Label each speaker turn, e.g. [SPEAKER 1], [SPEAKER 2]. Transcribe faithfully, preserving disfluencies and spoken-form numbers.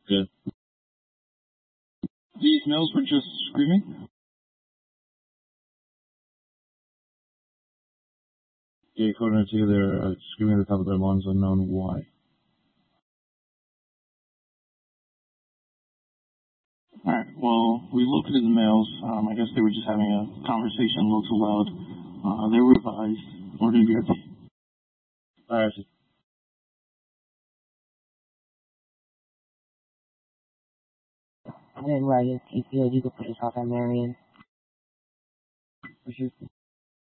[SPEAKER 1] Good. These males were just screaming? Yeah, according to they're uh, screaming at the top of their lungs, unknown why. Alright, well, we located the males. Um, I guess they were just having a conversation a little too loud. Uh, they were advised. We're going to be at the... Alright.
[SPEAKER 2] And then, right, you feel you could put yourself at Marion. For sure.